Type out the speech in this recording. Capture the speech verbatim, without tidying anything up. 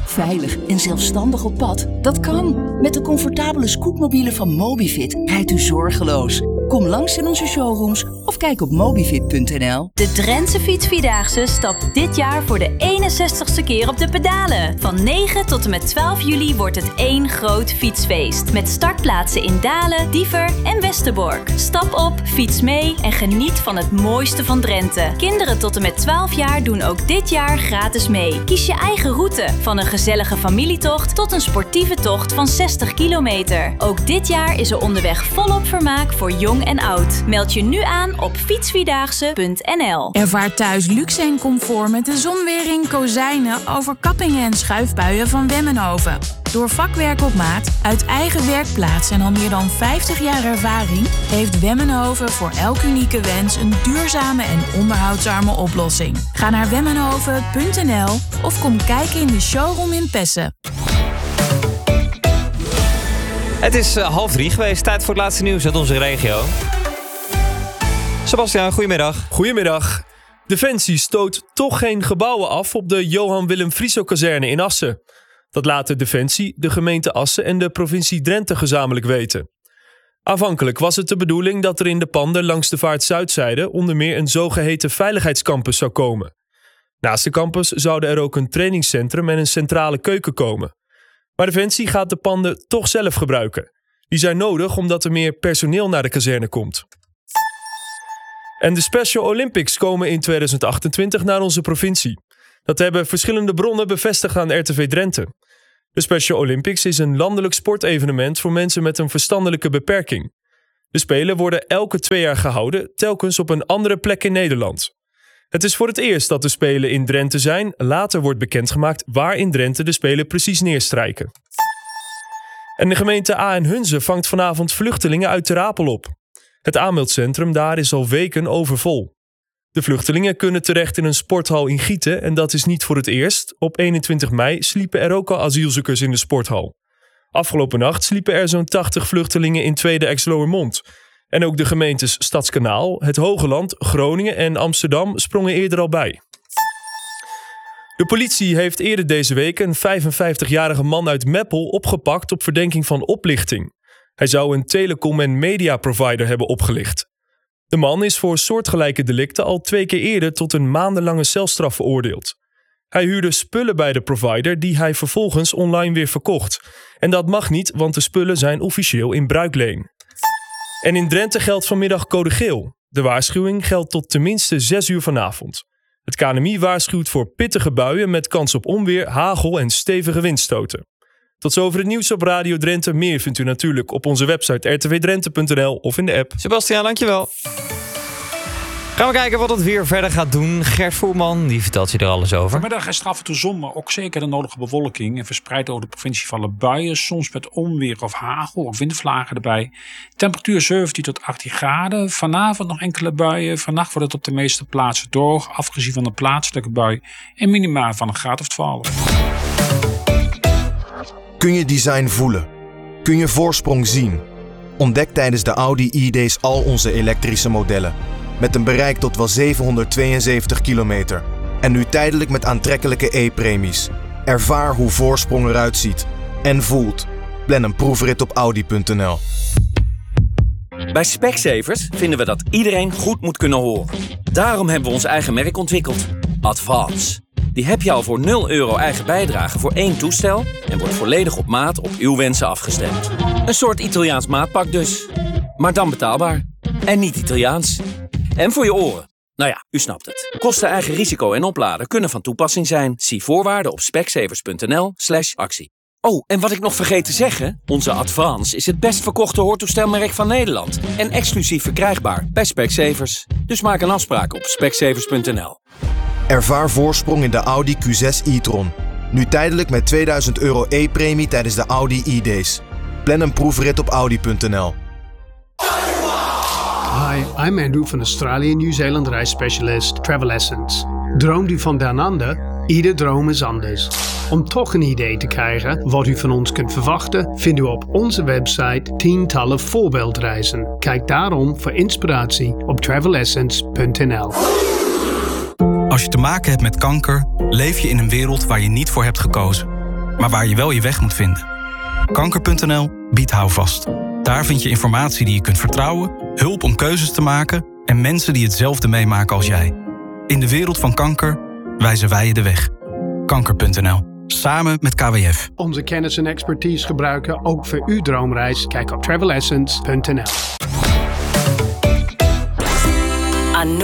Veilig en zelfstandig op pad? Dat kan. Met de comfortabele scootmobielen van Mobifit rijdt u zorgeloos. Kom langs in onze showrooms of kijk op mobifit punt n l. De Drentse Fietsvierdaagse stapt dit jaar voor de eenenzestigste keer op de pedalen. Van negen tot en met twaalf juli wordt het één groot fietsfeest. Met startplaatsen in Dalen, Diever en Westerbork. Stap op, fiets mee en geniet van het mooiste van Drenthe. Kinderen tot en met twaalf jaar doen ook dit jaar gratis mee. Kies je eigen route, van een gezellige familietocht tot een sportieve tocht van zestig kilometer. Ook dit jaar is er onderweg volop vermaak voor jong en oud. Meld je nu aan op fietsvierdaagse punt n l. Ervaar thuis luxe en comfort met de zonwering, kozijnen, overkappingen en schuifbuien van Wemmenhoven. Door vakwerk op maat, uit eigen werkplaats en al meer dan vijftig jaar ervaring heeft Wemmenhoven voor elk unieke wens een duurzame en onderhoudsarme oplossing. Ga naar wemmenhoven punt n l of kom kijken in de showroom in Pessen. Het is uh, half drie geweest. Tijd voor het laatste nieuws uit onze regio. Sebastiaan, goedemiddag. Goedemiddag. Defensie stoot toch geen gebouwen af op de Johan Willem Frieso-kazerne in Assen. Dat laten Defensie, de gemeente Assen en de provincie Drenthe gezamenlijk weten. Aanvankelijk was het de bedoeling dat er in de panden langs de Vaart-Zuidzijde onder meer een zogeheten veiligheidscampus zou komen. Naast de campus zouden er ook een trainingscentrum en een centrale keuken komen. Maar Defensie gaat de panden toch zelf gebruiken. Die zijn nodig omdat er meer personeel naar de kazerne komt. En de Special Olympics komen in tweeduizend achtentwintig naar onze provincie. Dat hebben verschillende bronnen bevestigd aan R T V Drenthe. De Special Olympics is een landelijk sportevenement voor mensen met een verstandelijke beperking. De Spelen worden elke twee jaar gehouden, telkens op een andere plek in Nederland. Het is voor het eerst dat de Spelen in Drenthe zijn. Later wordt bekendgemaakt waar in Drenthe de Spelen precies neerstrijken. En de gemeente Aen-Hunze vangt vanavond vluchtelingen uit Ter Apel op. Het aanmeldcentrum daar is al weken overvol. De vluchtelingen kunnen terecht in een sporthal in Gieten en dat is niet voor het eerst. Op eenentwintig mei sliepen er ook al asielzoekers in de sporthal. Afgelopen nacht sliepen er zo'n tachtig vluchtelingen in Tweede Exloërmond. En ook de gemeentes Stadskanaal, het Hogeland, Groningen en Amsterdam sprongen eerder al bij. De politie heeft eerder deze week een vijfenvijftigjarige man uit Meppel opgepakt op verdenking van oplichting. Hij zou een telecom- en mediaprovider hebben opgelicht. De man is voor soortgelijke delicten al twee keer eerder tot een maandenlange celstraf veroordeeld. Hij huurde spullen bij de provider die hij vervolgens online weer verkocht. En dat mag niet, want de spullen zijn officieel in bruikleen. En in Drenthe geldt vanmiddag code geel. De waarschuwing geldt tot tenminste zes uur vanavond. Het K N M I waarschuwt voor pittige buien met kans op onweer, hagel en stevige windstoten. Tot zover het nieuws op Radio Drenthe. Meer vindt u natuurlijk op onze website r t v drenthe punt n l of in de app. Sebastiaan, dankjewel. Gaan we kijken wat het weer verder gaat doen. Gert Voerman, die vertelt je er alles over. Vanmiddag is er af en toe zon, maar ook zeker de nodige bewolking. En verspreid over de provincie vallen buien, soms met onweer of hagel of windvlagen erbij. Temperatuur zeventien tot achttien graden. Vanavond nog enkele buien. Vannacht wordt het op de meeste plaatsen droog, afgezien van een plaatselijke bui. En minima van een graad of twaalf. Kun je design voelen? Kun je voorsprong zien? Ontdek tijdens de Audi e-days al onze elektrische modellen. Met een bereik tot wel zevenhonderdtweeënzeventig kilometer. En nu tijdelijk met aantrekkelijke e-premies. Ervaar hoe voorsprong eruit ziet. En voelt. Plan een proefrit op audi punt n l. Bij Specsavers vinden we dat iedereen goed moet kunnen horen. Daarom hebben we ons eigen merk ontwikkeld. Advance. Die heb je al voor nul euro eigen bijdrage voor één toestel en wordt volledig op maat op uw wensen afgestemd. Een soort Italiaans maatpak dus. Maar dan betaalbaar. En niet Italiaans. En voor je oren. Nou ja, u snapt het. Kosten, eigen risico en opladen kunnen van toepassing zijn. Zie voorwaarden op specsavers punt n l slash actie. Oh, en wat ik nog vergeet te zeggen. Onze Advance is het best verkochte hoortoestelmerk van Nederland. En exclusief verkrijgbaar bij Specsavers. Dus maak een afspraak op specsavers punt n l. Ervaar voorsprong in de Audi Q zes e-tron. Nu tijdelijk met tweeduizend euro e-premie tijdens de Audi e-days. Plan een proefrit op audi punt n l. Hi, I'm Andrew van Australië Nieuw-Zeeland reisspecialist Travel Essence. Droomt u van down under? Ieder droom is anders. Om toch een idee te krijgen wat u van ons kunt verwachten, vindt u op onze website tientallen voorbeeldreizen. Kijk daarom voor inspiratie op travel essence punt n l. Als je te maken hebt met kanker, leef je in een wereld waar je niet voor hebt gekozen. maar waar je wel je weg moet vinden. Kanker punt n l biedt houvast. Daar vind je informatie die je kunt vertrouwen, hulp om keuzes te maken en mensen die hetzelfde meemaken als jij. In de wereld van kanker wijzen wij je de weg. Kanker punt n l. Samen met K W F. Onze kennis en expertise gebruiken ook voor uw droomreis. Kijk op travel essence punt n l.